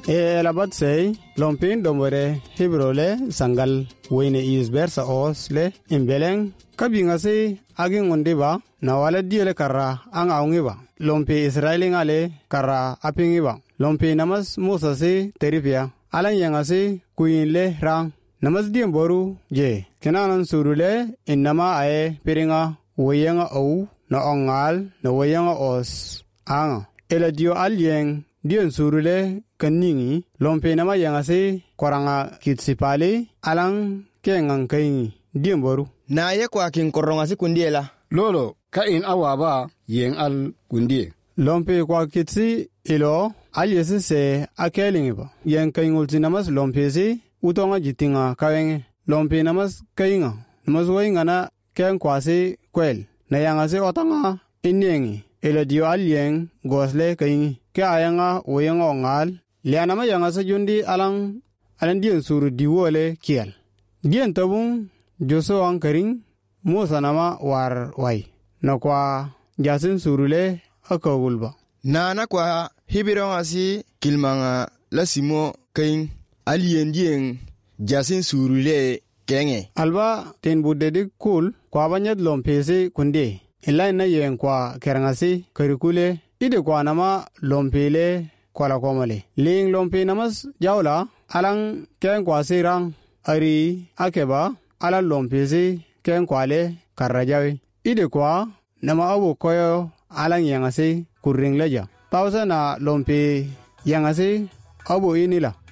labat sei lompin domore hibrole sangal wene is bersa os le imbeleng kabinga se agin ondiba na wala diele karra ang aungiba lompi israeli ngale karra apingiba lompi namas musa se teripia alan yanga se kuinle rang namas diem boru je kenanan surule inama ae piringa wayanga au na ongal na wayanga os anga eladio alyeng dien surule kaningi lompe nama yanga se koranga kitsipali alang kengang kaingi diem boru na ye kwa kin koronga si kundiela lolo ka in awaba yeng al kundie lompe kwa kitsi ilo alyese se akelingiba yeng kaingulti namas lompe se utonga jitinga kawenge lompe namas kainga namas wainga na ken kwase kwel na yanga se otanga inyengi eladio alyeng gosle kaingi ke ayanga oyanga ongal lianama yanga sa jundi alang dien suru diwole kiel dien tabung joso ankaring musa nama war wai na kwa jasin surule akagulba na kwa hibironga si kilmanga lasimo kain alien dien jasin surule kenge alba ten budde kul kwa banyet lompese kunde ilai na yen kwa kerangasi karikule ide kwa nama lompele kwa la komale ling lompe namas jawla alang ken kwa sirang ari akeba ala lompese ken kwale karajawe ide kwa nama abu koyo alang yangase kuring leja pausa na lompe yangase abu inila